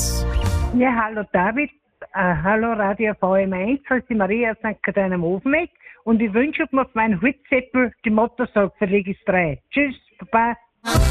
1. Ja, hallo David, hallo Radio VM1, das ist die Maria St. Katharina Ofenegg und ich wünsche mir auf meinen Holzsäppel die Motorsäge für Registrei. Tschüss, Baba.